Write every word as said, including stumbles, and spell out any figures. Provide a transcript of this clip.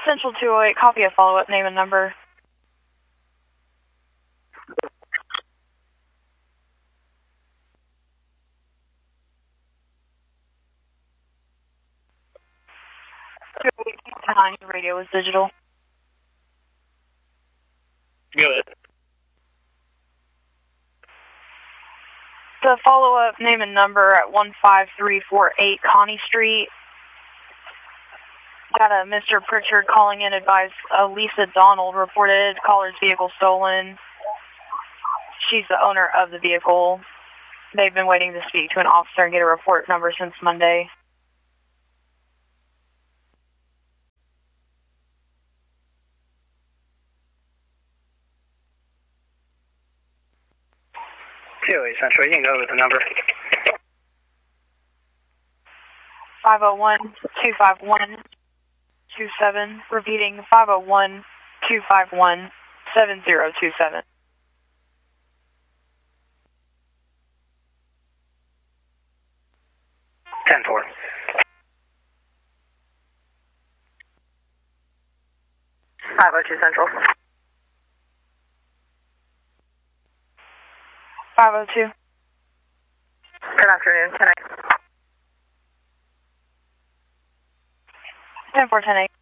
Central two oh eight, copy a follow-up, name and number. nine, radio is digital. Good. The follow-up, name and number at one five three four eight Connie Street. Got a Mister Pritchard calling in, advised uh, Lisa Donald reported caller's vehicle stolen. She's the owner of the vehicle. They've been waiting to speak to an officer and get a report number since Monday. two oh eight Central, you can go with the number. five oh one, two five one, two seven, repeating five oh one, two five one, seven zero two seven. ten four. five oh two Central. five oh two. Good afternoon, can I? ten four ten eight.